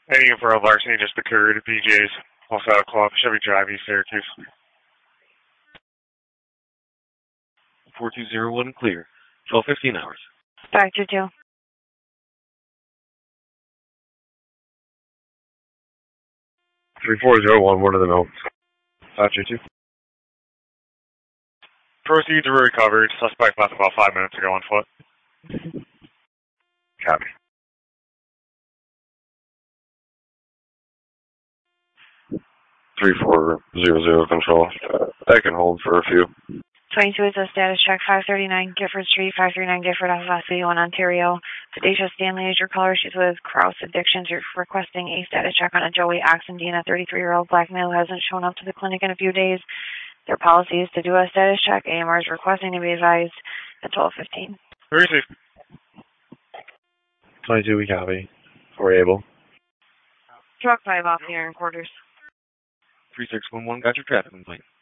Any info of larceny just occurred at BJ's, Wholesale Club, Chevy Drive, East Syracuse. 4201 clear. 12:15 hours. 522. 3401, what are the notes? 522. Proceeds were recovered. Suspect left about 5 minutes ago on foot. Copy. Three four zero zero control. I can hold for a few. 22 is a status check. 539 Gifford Street, 539 Gifford off of SB1 Ontario. Sedacia Stanley is your caller. She's with Kraus Addictions. You're requesting a status check on a Joey Oxendine, a 33-year-old black male who hasn't shown up to the clinic in a few days. Their policy is to do a status check. AMR is requesting to be advised at 12:15. Very safe. 22, we copy. We're able. Truck 5 off the iron quarters. 3611 got your traffic complaint.